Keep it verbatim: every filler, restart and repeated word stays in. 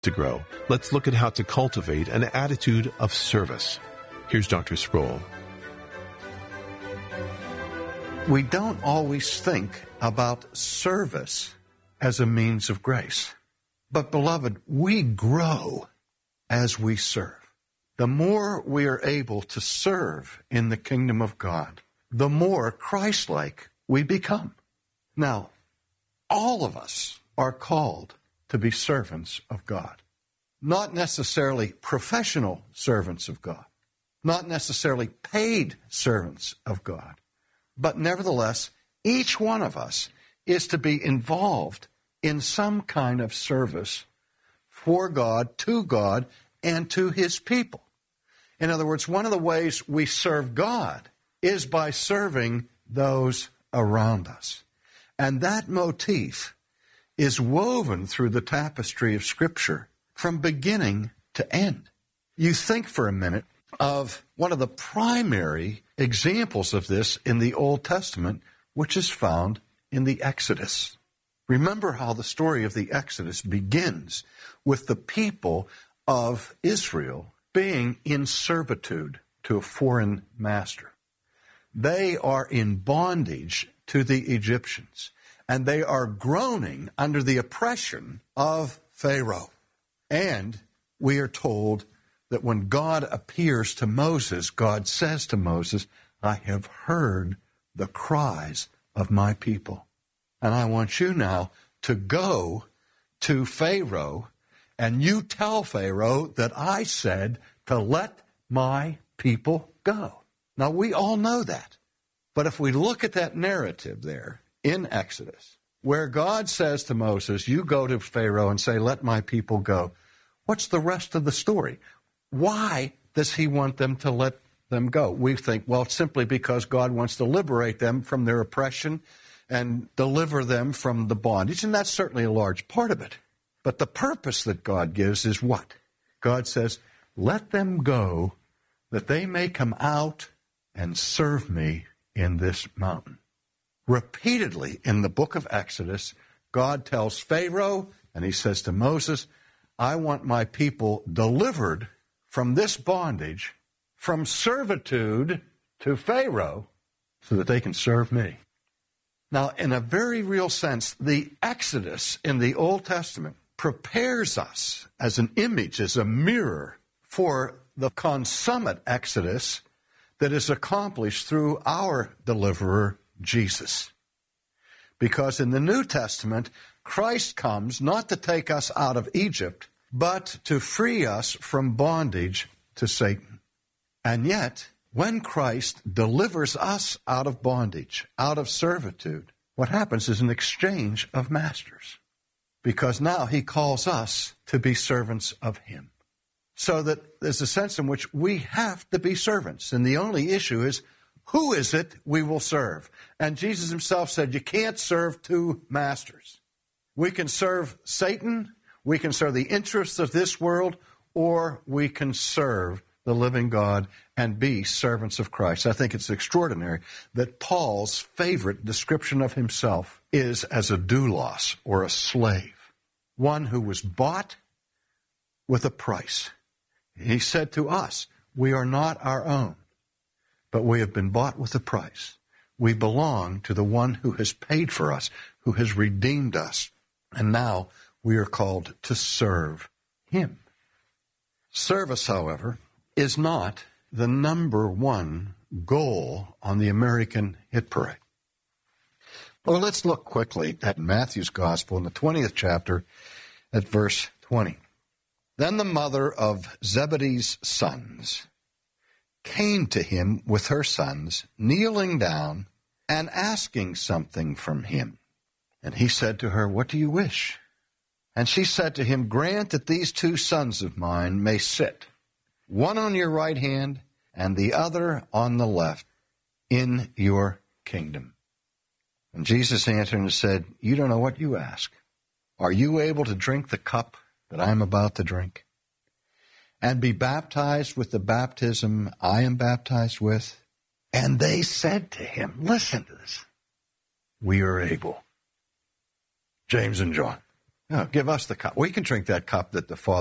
To grow, let's look at how to cultivate an attitude of service. Here's Doctor Sproul. We don't always think about service as a means of grace. But, beloved, we grow as we serve. The more we are able to serve in the kingdom of God, the more Christ-like we become. Now, all of us are called to be servants of God. Not necessarily professional servants of God. Not necessarily paid servants of God. But nevertheless, each one of us is to be involved in some kind of service for God, to God, and to His people. In other words, one of the ways we serve God is by serving those around us. And that motif is woven through the tapestry of Scripture from beginning to end. You think for a minute of one of the primary examples of this in the Old Testament, which is found in the Exodus. Remember how the story of the Exodus begins with the people of Israel being in servitude to a foreign master. They are in bondage to the Egyptians, and they are groaning under the oppression of Pharaoh. And we are told that when God appears to Moses, God says to Moses, I have heard the cries of my people. And I want you now to go to Pharaoh, and you tell Pharaoh that I said to let my people go. Now, we all know that. But if we look at that narrative there in Exodus, where God says to Moses, you go to Pharaoh and say, let my people go, what's the rest of the story? Why does he want them to let them go? We think, well, simply because God wants to liberate them from their oppression and deliver them from the bondage, and that's certainly a large part of it. But the purpose that God gives is what? God says, let them go that they may come out and serve me in this mountain. Repeatedly in the book of Exodus, God tells Pharaoh, and he says to Moses, I want my people delivered from this bondage, from servitude to Pharaoh, so that they can serve me. Now, in a very real sense, the Exodus in the Old Testament prepares us as an image, as a mirror for the consummate Exodus that is accomplished through our deliverer, Jesus. Because in the New Testament, Christ comes not to take us out of Egypt, but to free us from bondage to Satan. And yet, when Christ delivers us out of bondage, out of servitude, what happens is an exchange of masters. Because now he calls us to be servants of him. So that there's a sense in which we have to be servants. And the only issue is, who is it we will serve? And Jesus himself said, you can't serve two masters. We can serve Satan, we can serve the interests of this world, or we can serve the living God and be servants of Christ. I think it's extraordinary that Paul's favorite description of himself is as a doulos, or a slave, one who was bought with a price. He said to us, we are not our own, but we have been bought with a price. We belong to the one who has paid for us, who has redeemed us, and now we are called to serve him. Service, however, is not the number one goal on the American hit parade. Well, let's look quickly at Matthew's Gospel in the twentieth chapter at verse twenty. Then the mother of Zebedee's sons came to him with her sons, kneeling down and asking something from him. And he said to her, what do you wish? And she said to him, grant that these two sons of mine may sit, one on your right hand and the other on the left, in your kingdom. And Jesus answered and said, you don't know what you ask. Are you able to drink the cup that I am about to drink, and be baptized with the baptism I am baptized with? And they said to him, listen to this, we are able. James and John. No, give us the cup. We can drink that cup that the Father